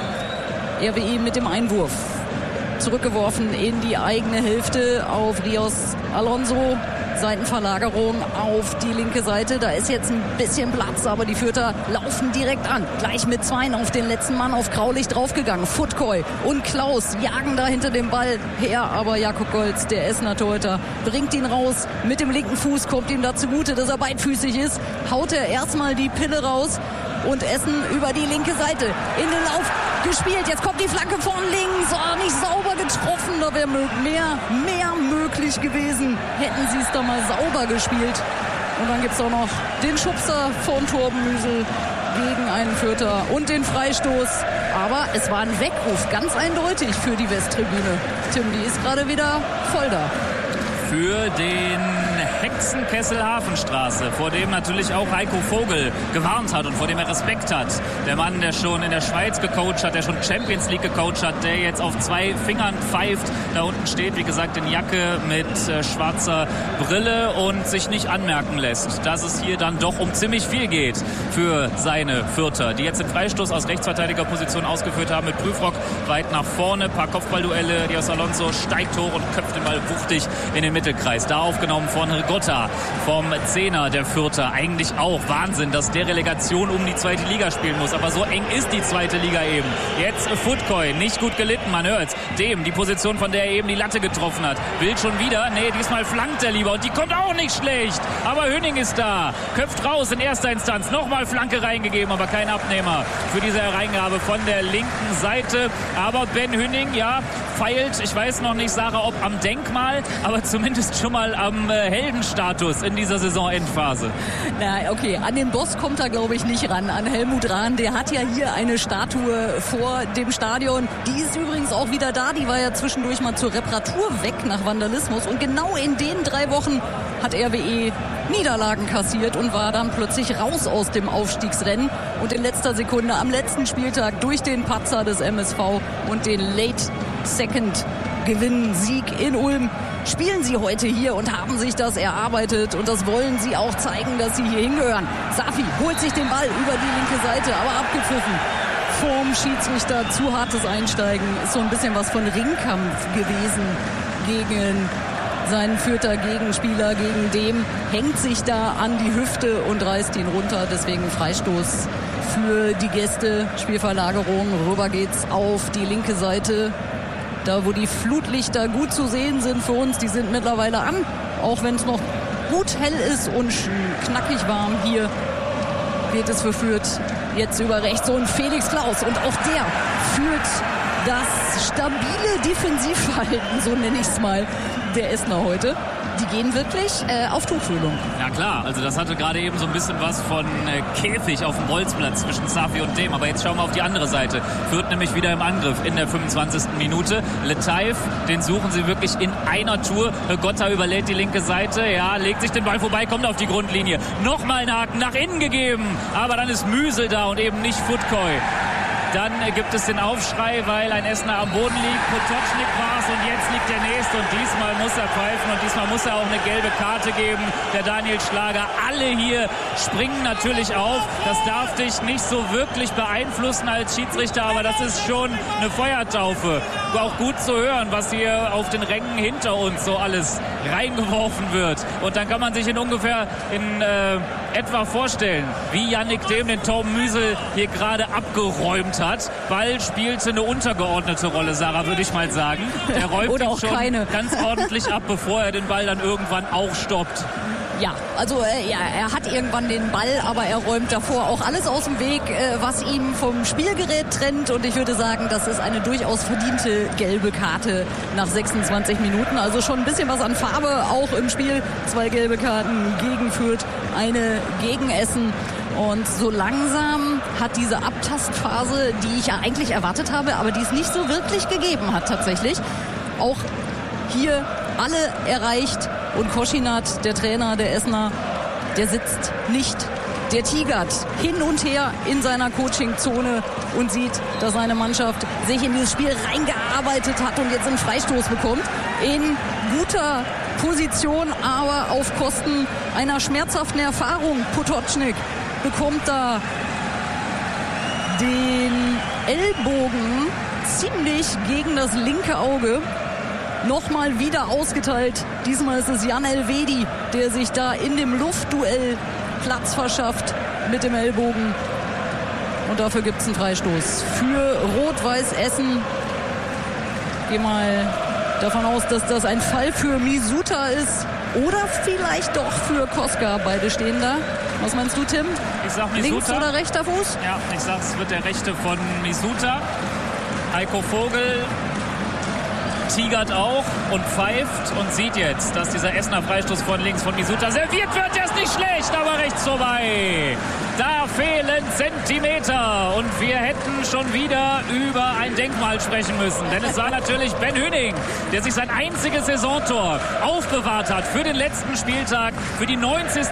Speaker 3: RWE mit dem Einwurf. Zurückgeworfen in die eigene Hälfte auf Rios Alonso. Seitenverlagerung auf die linke Seite. Da ist jetzt ein bisschen Platz, aber die Fürther laufen direkt an. Gleich mit 2 auf den letzten Mann auf Graulich draufgegangen. Futkoy und Klaus jagen da hinter dem Ball her, aber Jakob Golz, der Essener Torhüter, bringt ihn raus. Mit dem linken Fuß kommt ihm da zugute, dass er beidfüßig ist. Haut er erstmal die Pille raus und Essen über die linke Seite in den Lauf gespielt. Jetzt kommt die Flanke von links. Oh, nicht sauber getroffen. Da wäre mehr möglich gewesen. Hätten sie es da mal sauber gespielt. Und dann gibt es auch noch den Schubser von Torben Müsel gegen einen Fürther und den Freistoß. Aber es war ein Weckruf, ganz eindeutig für die Westtribüne. Tim, die ist gerade wieder voll da.
Speaker 1: Für den Hexenkessel Hafenstraße, vor dem natürlich auch Heiko Vogel gewarnt hat und vor dem er Respekt hat. Der Mann, der schon in der Schweiz gecoacht hat, der schon Champions League gecoacht hat, der jetzt auf 2 Fingern pfeift. Da unten steht, wie gesagt, in Jacke mit schwarzer Brille und sich nicht anmerken lässt, dass es hier dann doch um ziemlich viel geht für seine Fürther, die jetzt den Freistoß aus Rechtsverteidigerposition ausgeführt haben mit Prüfrock weit nach vorne. Ein paar Kopfballduelle, Dios Alonso steigt hoch und köpft den Ball wuchtig in den Mittelkreis. Da aufgenommen von Rigotta vom Zehner der Fürther. Eigentlich auch Wahnsinn, dass der Relegation um die zweite Liga spielen muss. Aber so eng ist die zweite Liga eben. Jetzt Futkoy, nicht gut gelitten, man hört's. Dem, die Position, von der er eben die Latte getroffen hat. Will schon wieder, nee, diesmal flankt er lieber. Und die kommt auch nicht schlecht. Aber Hünning ist da, köpft raus in erster Instanz. Nochmal Flanke reingegeben, aber kein Abnehmer für diese Hereingabe von der linken Seite. Aber Ben Hünning, ja, feilt, ich weiß noch nicht, Sarah, ob am Denkmal, aber zumindest schon mal am Heldenstatus in dieser Saisonendphase.
Speaker 3: Na, okay, an den Boss kommt er, glaube ich, nicht ran, an Helmut Rahn. Der hat ja hier eine Statue vor dem Stadion. Die ist übrigens auch wieder da. Die war ja zwischendurch mal zur Reparatur weg nach Vandalismus. Und genau in den 3 Wochen hat RWE Niederlagen kassiert und war dann plötzlich raus aus dem Aufstiegsrennen. Und in letzter Sekunde am letzten Spieltag durch den Patzer des MSV und den Late-Second-Gewinn-Sieg in Ulm spielen sie heute hier und haben sich das erarbeitet. Und das wollen sie auch zeigen, dass sie hier hingehören. Safi holt sich den Ball über die linke Seite, aber abgepfiffen vom Schiedsrichter. Zu hartes Einsteigen. Ist so ein bisschen was von Ringkampf gewesen gegen seinen Fürther Gegenspieler. Gegen dem hängt sich da an die Hüfte und reißt ihn runter. Deswegen Freistoß für die Gäste. Spielverlagerung. Rüber geht's auf die linke Seite. Da, wo die Flutlichter gut zu sehen sind für uns, die sind mittlerweile an. Auch wenn es noch gut hell ist und knackig warm hier, geht es für Fürth jetzt über rechts. Und Felix Klaus. Und auch der führt das stabile Defensivverhalten, so nenne ich es mal, der Essener heute. Die gehen wirklich auf Tuchfühlung.
Speaker 1: Ja klar, also das hatte gerade eben so ein bisschen was von Käfig auf dem Bolzplatz zwischen Safi und dem. Aber jetzt schauen wir auf die andere Seite. Fürth nämlich wieder im Angriff in der 25. Minute. Letaif, den suchen sie wirklich in einer Tour. Gotta überlädt die linke Seite. Ja, legt sich den Ball vorbei, kommt auf die Grundlinie. Nochmal einen Haken nach innen gegeben. Aber dann ist Müsel da und eben nicht Futkoy. Dann gibt es den Aufschrei, weil ein Essener am Boden liegt. Potocznik war es und jetzt liegt der Nächste. Und diesmal muss er pfeifen und diesmal muss er auch eine gelbe Karte geben. Der Daniel Schlager. Alle hier springen natürlich auf. Das darf dich nicht so wirklich beeinflussen als Schiedsrichter, aber das ist schon eine Feuertaufe. Auch gut zu hören, was hier auf den Rängen hinter uns so alles reingeworfen wird. Und dann kann man sich in etwa vorstellen, wie Yannick Dehm den Torben Müsel hier gerade abgeräumt hat. Ball spielte eine untergeordnete Rolle, Sarah, würde ich mal sagen. Der räumt ihn schon ganz ordentlich ab, bevor er den Ball dann irgendwann auch stoppt.
Speaker 3: Ja, also er hat irgendwann den Ball, aber er räumt davor auch alles aus dem Weg, was ihn vom Spielgerät trennt. Und ich würde sagen, das ist eine durchaus verdiente gelbe Karte nach 26 Minuten. Also schon ein bisschen was an Farbe auch im Spiel. 2 gelbe Karten gegen Fürth, eine gegen Essen. Und so langsam hat diese Abtastphase, die ich ja eigentlich erwartet habe, aber die es nicht so wirklich gegeben hat tatsächlich, auch hier alle erreicht. Und Koschinat, der Trainer der Essener, der sitzt nicht. Der tigert hin und her in seiner Coachingzone und sieht, dass seine Mannschaft sich in dieses Spiel reingearbeitet hat und jetzt einen Freistoß bekommt. In guter Position, aber auf Kosten einer schmerzhaften Erfahrung. Potocznik bekommt da den Ellbogen ziemlich gegen das linke Auge. Nochmal wieder ausgeteilt. Diesmal ist es Jan Elvedi, der sich da in dem Luftduell Platz verschafft mit dem Ellbogen. Und dafür gibt es einen Freistoß für Rot-Weiß Essen. Geh mal davon aus, dass das ein Fall für Misuta ist. Oder vielleicht doch für Koska. Beide stehen da. Was meinst du, Tim?
Speaker 1: Ich sag Misuta.
Speaker 3: Links oder rechter Fuß?
Speaker 1: Ja, ich sag, es wird der rechte von Misuta. Heiko Vogel tigert auch und pfeift und sieht jetzt, dass dieser Essener Freistoß von links von Misuta serviert wird. Der ist nicht schlecht, aber rechts vorbei. Da fehlen Zentimeter und wir hätten schon wieder über ein Denkmal sprechen müssen. Denn es war natürlich Ben Hüning, der sich sein einziges Saisontor aufbewahrt hat für den letzten Spieltag, für die 90.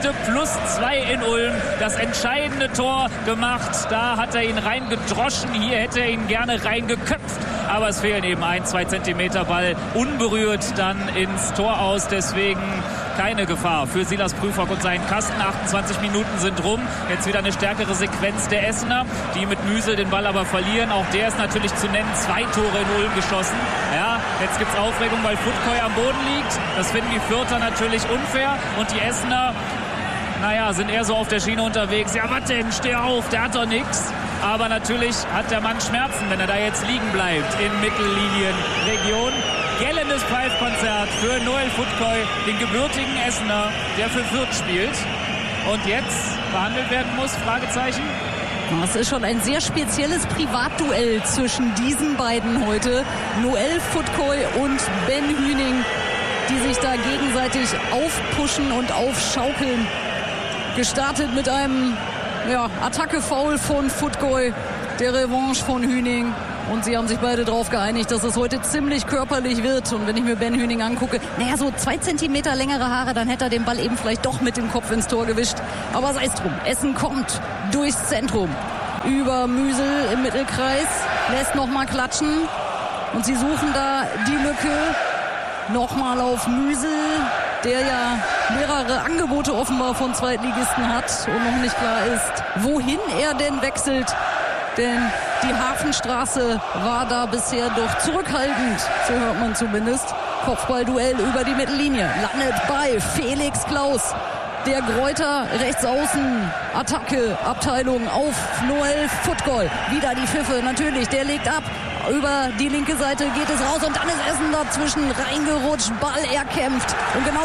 Speaker 1: +2 in Ulm. Das entscheidende Tor gemacht. Da hat er ihn reingedroschen. Hier hätte er ihn gerne reingeköpft. Aber es fehlen eben 1-2 Zentimeter. Ball unberührt dann ins Tor aus. Deswegen keine Gefahr für Silas Prüfok und seinen Kasten. 28 Minuten sind rum. Jetzt wieder eine stärkere Sequenz der Essener, die mit Müsel den Ball aber verlieren. Auch der ist natürlich zu nennen. 2 Tore in Ulm geschossen. Ja, jetzt gibt es Aufregung, weil Futkoy am Boden liegt. Das finden die Fürther natürlich unfair. Und die Essener, sind eher so auf der Schiene unterwegs. Ja, was denn? Steh auf, der hat doch nichts. Aber natürlich hat der Mann Schmerzen, wenn er da jetzt liegen bleibt in Mittellinienregion. Gellendes Pfeifkonzert für Noel Futkoy, den gebürtigen Essener, der für Fürth spielt. Und jetzt behandelt werden muss, Fragezeichen.
Speaker 3: Das ist schon ein sehr spezielles Privatduell zwischen diesen beiden heute. Noel Futkoy und Ben Hüning, die sich da gegenseitig aufpushen und aufschaukeln. Gestartet mit einem Attacke-Foul von Futkoy, der Revanche von Hüning. Und sie haben sich beide darauf geeinigt, dass es heute ziemlich körperlich wird. Und wenn ich mir Ben Hüning angucke, so 2 Zentimeter längere Haare, dann hätte er den Ball eben vielleicht doch mit dem Kopf ins Tor gewischt. Aber sei es drum, Essen kommt durchs Zentrum. Über Müsel im Mittelkreis, lässt nochmal klatschen. Und sie suchen da die Lücke. Nochmal auf Müsel, der ja mehrere Angebote offenbar von Zweitligisten hat und noch nicht klar ist, wohin er denn wechselt. Denn die Hafenstraße war da bisher doch zurückhaltend, so hört man zumindest. Kopfballduell über die Mittellinie, landet bei Felix Klaus. Der Greuter rechts außen, Attacke, Abteilung auf Noel Futkoy. Wieder die Pfiffe, natürlich, der legt ab. Über die linke Seite geht es raus und dann ist Essen dazwischen reingerutscht, Ball erkämpft. Und genau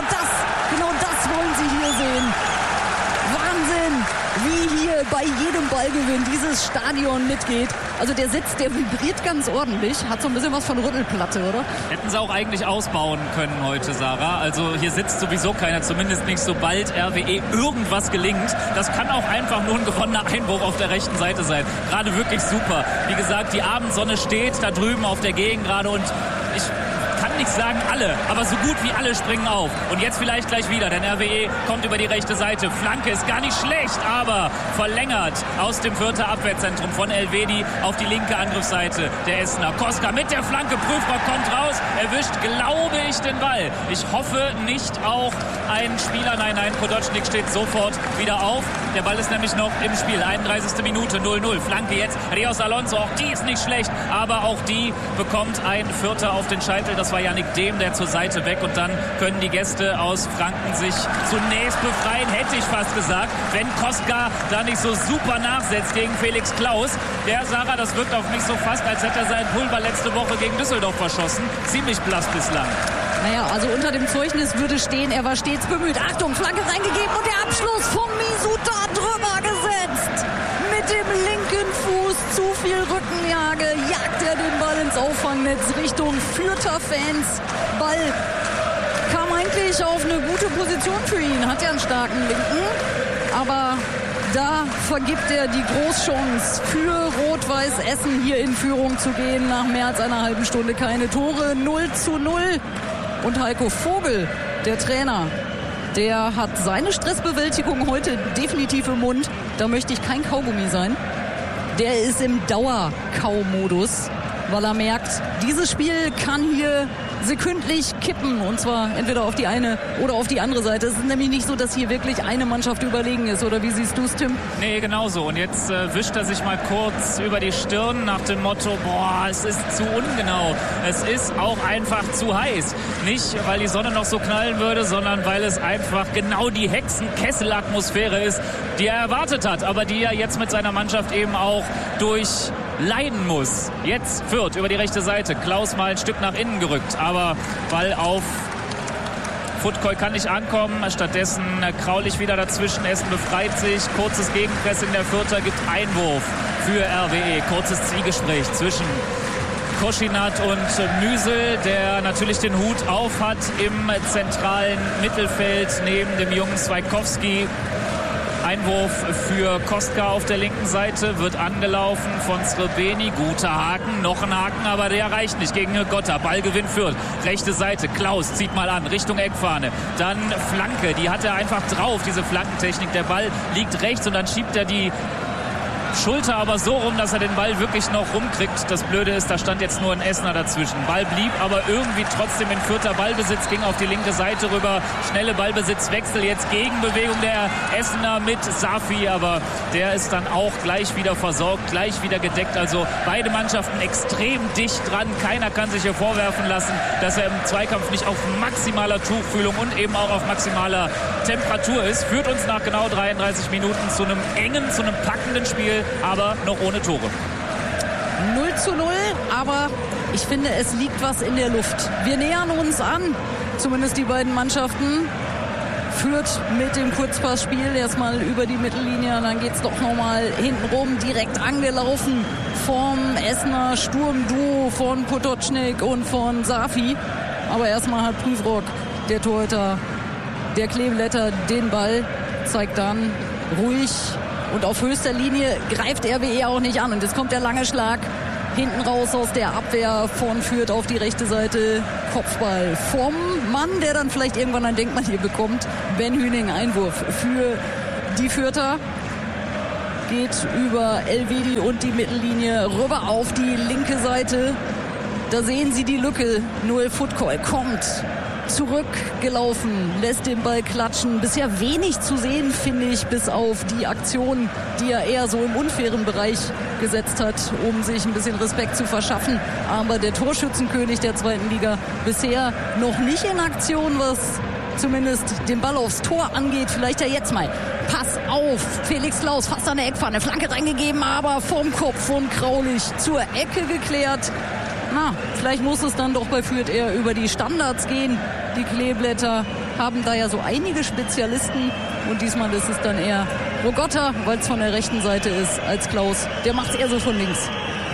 Speaker 3: das wollen Sie hier sehen. Wahnsinn, wie hier bei jedem Ballgewinn dieses Stadion mitgeht. Also der Sitz, der vibriert ganz ordentlich, hat so ein bisschen was von Rüttelplatte, oder?
Speaker 1: Hätten sie auch eigentlich ausbauen können heute, Sarah. Also hier sitzt sowieso keiner, zumindest nicht, sobald RWE irgendwas gelingt. Das kann auch einfach nur ein gewonnener Einbruch auf der rechten Seite sein. Gerade wirklich super. Wie gesagt, die Abendsonne steht da drüben auf der Gegend gerade und ich kann nicht sagen alle, aber so gut wie alle springen auf. Und jetzt vielleicht gleich wieder, denn RWE kommt über die rechte Seite. Flanke ist gar nicht schlecht, aber verlängert aus dem Fürther Abwehrzentrum von Elvedi auf die linke Angriffsseite der Essener. Koska mit der Flanke, Prüfrock kommt raus, erwischt, glaube ich, den Ball. Ich hoffe nicht auch ein Spieler, nein, Podocznik steht sofort wieder auf. Der Ball ist nämlich noch im Spiel, 31. Minute, 0-0. Flanke jetzt, Rios Alonso, auch die ist nicht schlecht, aber auch die bekommt ein Fürther auf den Scheitel. Das war Yannick Dehm, der zur Seite weg, und dann können die Gäste aus Franken sich zunächst befreien, hätte ich fast gesagt, wenn Koska da nicht so super nachsetzt gegen Felix Klaus. Der, Sarah, das wirkt auf mich so fast, als hätte er seinen Pulver letzte Woche gegen Düsseldorf verschossen. Ziemlich blass bislang.
Speaker 3: Also unter dem Zeugnis würde stehen, er war stets bemüht. Achtung, Flanke reingegeben und der Abschluss von Misuta drüber gesetzt. Mit dem linken Fuß, zu viel Rückenjage, jagt er den Ball ins Auffangnetz Richtung Fürther Fans. Ball kam eigentlich auf eine gute Position für ihn, hat ja einen starken Linken, aber da vergibt er die Großchance für Rot-Weiß Essen hier in Führung zu gehen. Nach mehr als einer halben Stunde keine Tore, 0-0. Und Heiko Vogel, der Trainer, der hat seine Stressbewältigung heute definitiv im Mund. Da möchte ich kein Kaugummi sein. Der ist im Dauerkaumodus, weil er merkt, dieses Spiel kann hier sekündlich kippen, und zwar entweder auf die eine oder auf die andere Seite. Es ist nämlich nicht so, dass hier wirklich eine Mannschaft überlegen ist, oder wie siehst du es, Tim?
Speaker 1: Nee, genauso. Und jetzt wischt er sich mal kurz über die Stirn nach dem Motto, es ist zu ungenau. Es ist auch einfach zu heiß. Nicht, weil die Sonne noch so knallen würde, sondern weil es einfach genau die Hexenkessel-Atmosphäre ist, die er erwartet hat, aber die er jetzt mit seiner Mannschaft eben auch durchleiden muss. Jetzt Fürth über die rechte Seite. Klaus mal ein Stück nach innen gerückt, aber Ball auf Futkoy kann nicht ankommen. Stattdessen Kraulich wieder dazwischen. Essen befreit sich. Kurzes Gegenpressing der Fürther gibt Einwurf für RWE. Kurzes Zwiegespräch zwischen Koschinat und Müsel, der natürlich den Hut auf hat im zentralen Mittelfeld neben dem jungen Swaikowski. Einwurf für Kostka auf der linken Seite, wird angelaufen von Srebeni. Guter Haken, noch ein Haken, aber der reicht nicht gegen Gotta. Ballgewinn Fürth. Rechte Seite, Klaus zieht mal an, Richtung Eckfahne. Dann Flanke, die hat er einfach drauf, diese Flankentechnik. Der Ball liegt rechts und dann schiebt er die Schulter aber so rum, dass er den Ball wirklich noch rumkriegt. Das Blöde ist, da stand jetzt nur ein Essener dazwischen. Ball blieb aber irgendwie trotzdem in Fürther Ballbesitz, ging auf die linke Seite rüber. Schnelle Ballbesitzwechsel, jetzt Gegenbewegung der Essener mit Safi, aber der ist dann auch gleich wieder versorgt, gleich wieder gedeckt. Also beide Mannschaften extrem dicht dran. Keiner kann sich hier vorwerfen lassen, dass er im Zweikampf nicht auf maximaler Tuchfühlung und eben auch auf maximaler Temperatur ist. Führt uns nach genau 33 Minuten zu einem engen, zu einem packenden Spiel, aber noch ohne Tore.
Speaker 3: 0:0, aber ich finde, es liegt was in der Luft. Wir nähern uns an, zumindest die beiden Mannschaften. Fürth mit dem Kurzpassspiel erstmal über die Mittellinie und dann geht es doch nochmal hintenrum, direkt angelaufen vom Essener Sturmduo von Potocznik und von Safi. Aber erstmal hat Prüfrock, der Torhüter der Kleeblätter, den Ball, zeigt dann ruhig und auf höchster Linie, greift RWE auch nicht an. Und jetzt kommt der lange Schlag hinten raus aus der Abwehr von Fürth auf die rechte Seite. Kopfball vom Mann, der dann vielleicht irgendwann ein Denkmal hier bekommt. Ben Hüning, Einwurf für die Fürther. Geht über Elvedi und die Mittellinie rüber auf die linke Seite. Da sehen Sie die Lücke. Noel Futkoy kommt zurückgelaufen, lässt den Ball klatschen. Bisher wenig zu sehen, finde ich, bis auf die Aktion, die er eher so im unfairen Bereich gesetzt hat, um sich ein bisschen Respekt zu verschaffen. Aber der Torschützenkönig der zweiten Liga bisher noch nicht in Aktion, was zumindest den Ball aufs Tor angeht. Vielleicht ja jetzt mal. Pass auf, Felix Klaus, fast an der Eckpfanne, Flanke reingegeben, aber vom Kopf von Kraulich zur Ecke geklärt. Na, vielleicht muss es dann doch bei Fürth eher über die Standards gehen. Die Kleeblätter haben da ja so einige Spezialisten und diesmal ist es dann eher Rogotta, weil es von der rechten Seite ist, als Klaus. Der macht es eher so von links.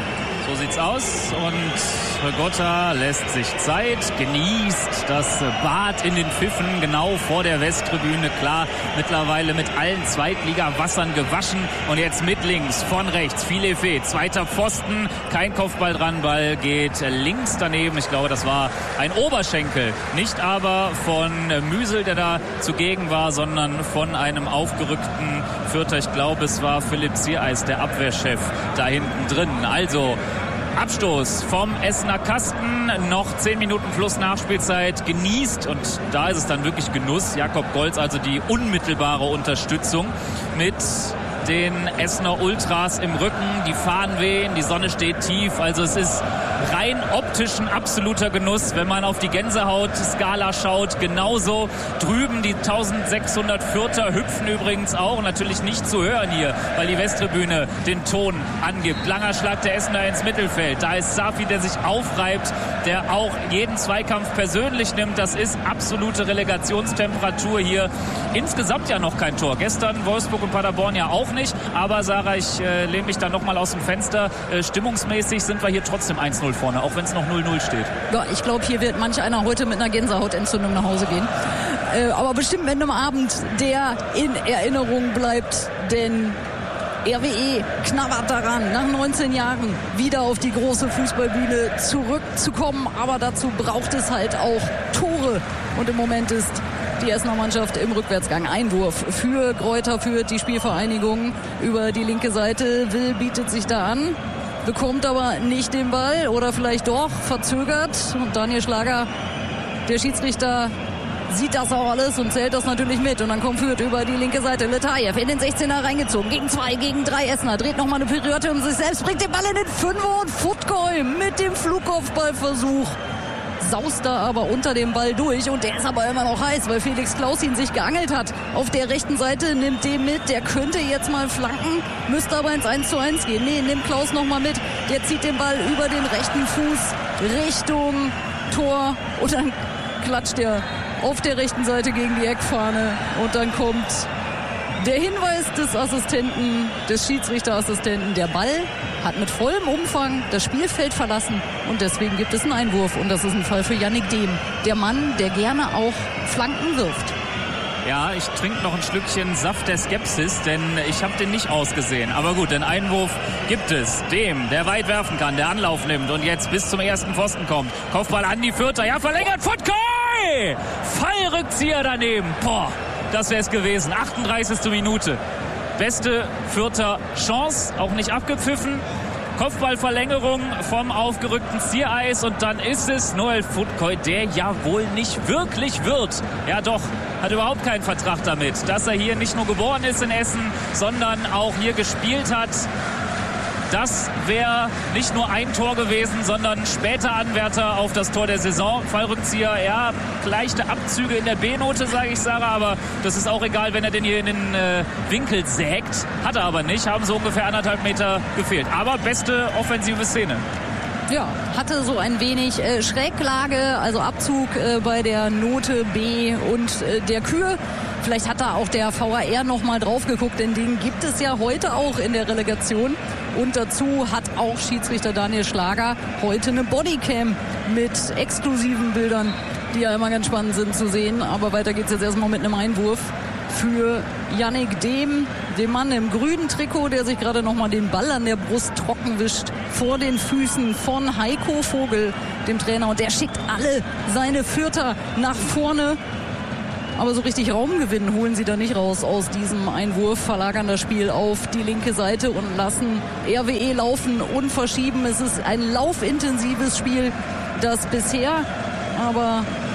Speaker 1: So sieht's aus und Rogotta lässt sich Zeit, genießt das Bad in den Pfiffen genau vor der Westtribüne. Klar, mittlerweile mit allen Zweitliga-Wassern gewaschen und jetzt mit links, von rechts, Philefe, zweiter Pfosten, kein Kopfball dran, Ball geht links daneben. Ich glaube, das war ein Oberschenkel, nicht aber von Müsel, der da zugegen war, sondern von einem aufgerückten Fürther. Ich glaube, es war Philipp Ziereis, der Abwehrchef, da hinten drin. Also Abstoß vom Essener Kasten, noch 10 Minuten plus Nachspielzeit genießt und da ist es dann wirklich Genuss. Jakob Golz, also die unmittelbare Unterstützung mit den Essener Ultras im Rücken, die Fahnen wehen, die Sonne steht tief, also es ist rein optisch ein absoluter Genuss, wenn man auf die Gänsehaut-Skala schaut. Genauso drüben die 1600 Fürther hüpfen übrigens auch, natürlich nicht zu hören hier, weil die Westtribüne den Ton angibt. Langer Schlag der Essener ins Mittelfeld, da ist Safi, der sich aufreibt, der auch jeden Zweikampf persönlich nimmt. Das ist absolute Relegationstemperatur hier. Insgesamt ja noch kein Tor. Gestern Wolfsburg und Paderborn ja auch nicht, aber Sarah, ich lehne mich da nochmal aus dem Fenster. Stimmungsmäßig sind wir hier trotzdem 1-0 vorne, auch wenn es noch 0-0 steht.
Speaker 3: Ja, ich glaube, hier wird manch einer heute mit einer Gänsehautentzündung nach Hause gehen. Aber bestimmt mit einem Abend, der in Erinnerung bleibt, denn RWE knabbert daran, nach 19 Jahren wieder auf die große Fußballbühne zurückzukommen. Aber dazu braucht es halt auch Tore. Und im Moment ist die Essener Mannschaft im Rückwärtsgang. Einwurf für Greuther Fürth, die Spielvereinigung über die linke Seite. Will bietet sich da an, bekommt aber nicht den Ball oder vielleicht doch, verzögert. Und Daniel Schlager, der Schiedsrichter, sieht das auch alles und zählt das natürlich mit. Und dann kommt Fürth über die linke Seite. Letajew in den 16er reingezogen. Gegen 2, gegen 3 Essener. Dreht nochmal eine Pirouette um sich selbst. Bringt den Ball in den 5er und Futkoy mit dem Flugkopfballversuch. Saust da aber unter dem Ball durch. Und der ist aber immer noch heiß, weil Felix Klaus ihn sich geangelt hat. Auf der rechten Seite nimmt den mit. Der könnte jetzt mal flanken. Müsste aber ins 1:1 gehen. Nee, nimmt Klaus nochmal mit. Der zieht den Ball über den rechten Fuß Richtung Tor. Und dann klatscht er auf der rechten Seite gegen die Eckfahne und dann kommt Der Hinweis des Assistenten, des Schiedsrichterassistenten, der Ball hat mit vollem Umfang das Spielfeld verlassen und deswegen gibt es einen Einwurf und das ist ein Fall für Yannick Dehm, der Mann, der gerne auch Flanken wirft.
Speaker 1: Ja, ich trinke noch ein Schlückchen Saft der Skepsis, denn ich habe den nicht ausgesehen. Aber gut, den Einwurf gibt es. Dehm, der weit werfen kann, der Anlauf nimmt und jetzt bis zum ersten Pfosten kommt. Kopfball an die Fürther, ja, verlängert von Koi! Fallrückzieher daneben. Boah, das wäre es gewesen. 38. Minute. Beste Fürther Chance, auch nicht abgepfiffen. Kopfballverlängerung vom aufgerückten Ziereis und dann ist es Noel Futkoy, der ja wohl nicht wirklich wird. Ja doch, hat überhaupt keinen Vertrag damit, dass er hier nicht nur geboren ist in Essen, sondern auch hier gespielt hat. Das wäre nicht nur ein Tor gewesen, sondern später Anwärter auf das Tor der Saison. Fallrückzieher, ja, leichte Abzüge in der B-Note, sage ich, Sarah, aber das ist auch egal, wenn er den hier in den Winkel sägt. Hat er aber nicht, haben so ungefähr 1,5 Meter gefehlt. Aber beste offensive Szene.
Speaker 3: Ja, hatte so ein wenig Schräglage, also Abzug bei der Note B und der Kür. Vielleicht hat da auch der VAR noch mal drauf geguckt, denn den gibt es ja heute auch in der Relegation. Und dazu hat auch Schiedsrichter Daniel Schlager heute eine Bodycam mit exklusiven Bildern, die ja immer ganz spannend sind zu sehen. Aber weiter geht's jetzt erstmal mit einem Einwurf für Yannick Dehm, dem Mann im grünen Trikot, der sich gerade noch mal den Ball an der Brust trocken wischt vor den Füßen von Heiko Vogel, dem Trainer. Und der schickt alle seine Fürther nach vorne. Aber so richtig Raumgewinn holen sie da nicht raus aus diesem Einwurf, verlagern das Spiel auf die linke Seite und lassen RWE laufen und verschieben. Es ist ein laufintensives Spiel, das bisher aber